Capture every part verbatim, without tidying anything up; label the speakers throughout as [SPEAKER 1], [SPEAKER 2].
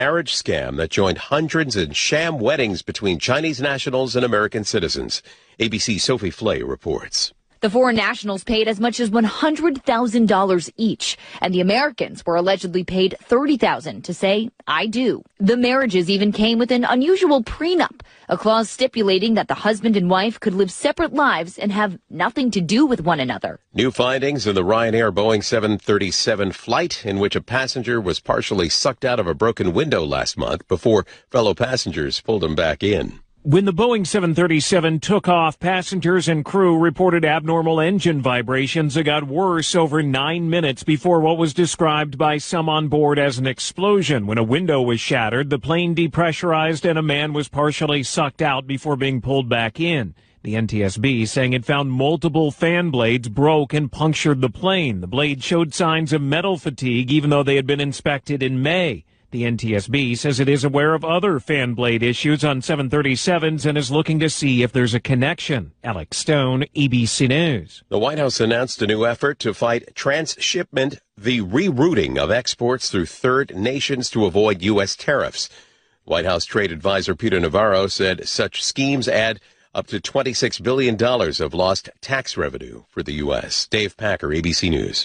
[SPEAKER 1] marriage scam that joined hundreds in sham weddings between Chinese nationals and American citizens. A B C's Sophie Flay reports.
[SPEAKER 2] The foreign nationals paid as much as one hundred thousand dollars each, and the Americans were allegedly paid thirty thousand dollars to say, I do. The marriages even came with an unusual prenup, a clause stipulating that the husband and wife could live separate lives and have nothing to do with one another.
[SPEAKER 1] New findings in the Ryanair Boeing seven thirty-seven flight in which a passenger was partially sucked out of a broken window last month before fellow passengers pulled him back in.
[SPEAKER 3] When the Boeing seven thirty-seven took off, passengers and crew reported abnormal engine vibrations that got worse over nine minutes before what was described by some on board as an explosion. When a window was shattered, the plane depressurized and a man was partially sucked out before being pulled back in. The N T S B saying it found multiple fan blades broke and punctured the plane. The blade showed signs of metal fatigue even though they had been inspected in May. The N T S B says it is aware of other fan blade issues on seven thirty-sevens and is looking to see if there's a connection. Alex Stone, A B C News.
[SPEAKER 1] The White House announced a new effort to fight transshipment, the rerouting of exports through third nations to avoid U S tariffs. White House Trade Advisor Peter Navarro said such schemes add up to twenty-six billion dollars of lost tax revenue for the U S. Dave Packer, A B C News.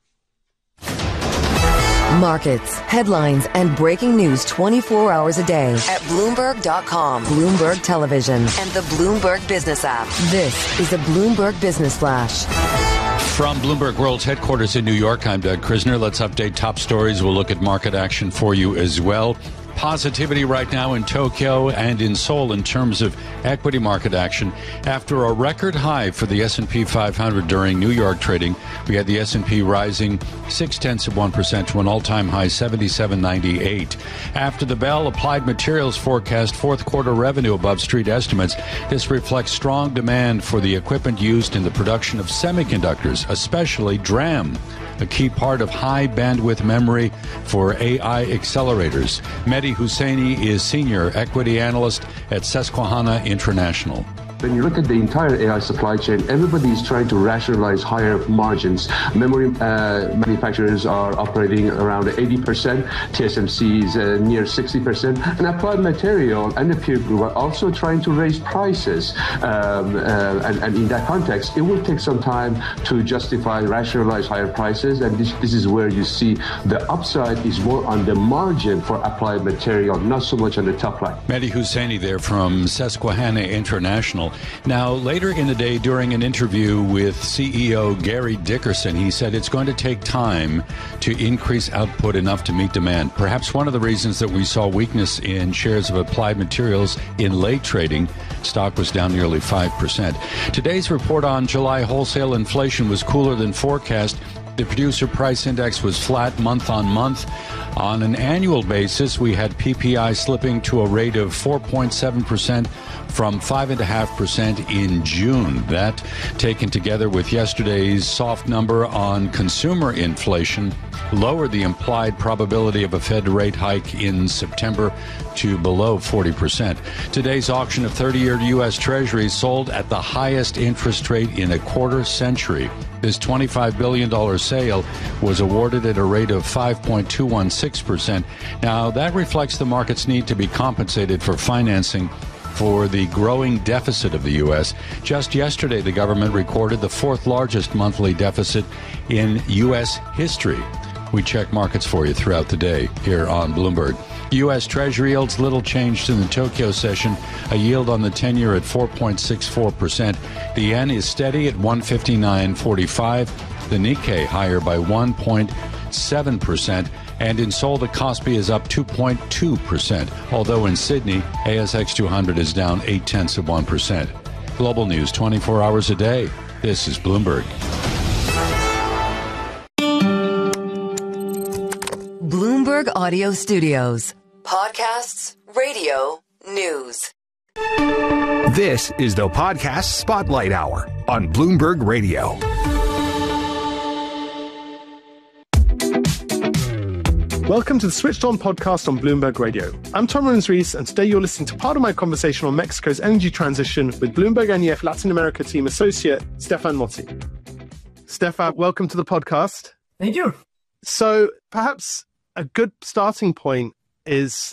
[SPEAKER 4] Markets, headlines, and breaking news twenty-four hours a day at Bloomberg dot com, Bloomberg Television, and the Bloomberg Business app. This is a Bloomberg Business Flash.
[SPEAKER 5] From Bloomberg World's headquarters in New York, I'm Doug Krisner. Let's update top stories. We'll look at market action for you as well. Positivity right now in Tokyo and in Seoul in terms of equity market action. After a record high for the S and P five hundred during New York trading, we had the S and P rising six-tenths of one percent to an all-time high seventy-seven ninety-eight. After the bell, Applied Materials forecast fourth quarter revenue above street estimates. This reflects strong demand for the equipment used in the production of semiconductors, especially DRAM, a key part of high-bandwidth memory for A I accelerators. Mehdi Hosseini is Senior Equity Analyst at Susquehanna International.
[SPEAKER 6] When you look at the entire A I supply chain, everybody is trying to rationalize higher margins. Memory uh, manufacturers are operating around eighty percent, T S M C is uh, near sixty percent, and Applied Material and the peer group are also trying to raise prices. Um, uh, and, and in that context, it will take some time to justify, rationalize higher prices, and this, this is where you see the upside is more on the margin for Applied Material, not so much on the top line.
[SPEAKER 5] Mehdi Hosseini there from Susquehanna International. Now, later in the day, during an interview with C E O Gary Dickerson, he said it's going to take time to increase output enough to meet demand. Perhaps one of the reasons that we saw weakness in shares of Applied Materials in late trading, stock was down nearly five percent. Today's report on July wholesale inflation was cooler than forecast. The producer price index was flat month on month. On an annual basis, we had P P I slipping to a rate of four point seven percent from five point five percent in June. That, taken together with yesterday's soft number on consumer inflation, lowered the implied probability of a Fed rate hike in September to below forty percent. Today's auction of thirty-year U S Treasuries sold at the highest interest rate in a quarter century. This twenty-five billion dollars sale was awarded at a rate of five point two one six percent. Now, that reflects the market's need to be compensated for financing for the growing deficit of the U S. Just yesterday, the government recorded the fourth largest monthly deficit in U S history. We check markets for you throughout the day here on Bloomberg. U S Treasury yields little changed in the Tokyo session, a yield on the ten-year at four point six four percent. The yen is steady at one fifty-nine forty-five. The Nikkei higher by one point seven percent. And in Seoul, the Kospi is up two point two percent, although in Sydney, A S X two hundred is down eight tenths of one percent. Global news twenty-four hours a day. This is Bloomberg.
[SPEAKER 4] Bloomberg Audio Studios. Podcasts, radio, news.
[SPEAKER 7] This is the Podcast Spotlight Hour on Bloomberg Radio.
[SPEAKER 8] Welcome to the Switched On podcast on Bloomberg Radio. I'm Tom Rins-Rees, and today you're listening to part of my conversation on Mexico's energy transition with Bloomberg N E F Latin America team associate Stefan Motti. Stefan, welcome to the podcast.
[SPEAKER 9] Thank you.
[SPEAKER 8] So perhaps a good starting point is